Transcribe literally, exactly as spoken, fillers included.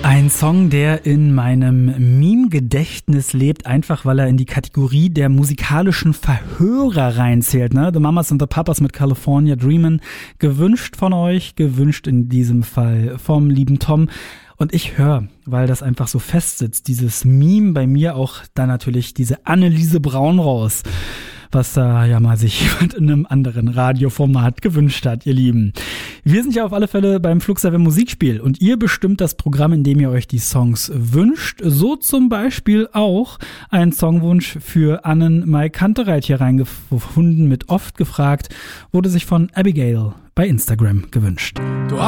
Ein Song, der in meinem Meme-Gedächtnis lebt, einfach weil er in die Kategorie der musikalischen Verhörer reinzählt. Ne? The Mamas and the Papas mit California Dreamin'. Gewünscht von euch, gewünscht in diesem Fall vom lieben Tom. Und ich höre, weil das einfach so festsitzt, dieses Meme bei mir auch da natürlich diese Anneliese Braun raus, was da ja mal sich jemand in einem anderen Radioformat gewünscht hat, ihr Lieben. Wir sind ja auf alle Fälle beim Flux F M Musikspiel und ihr bestimmt das Programm, in dem ihr euch die Songs wünscht. So zum Beispiel auch ein Songwunsch für Annen-Mai Kantereit hier reingefunden mit oft gefragt, wurde sich von Abigail bei Instagram gewünscht. Du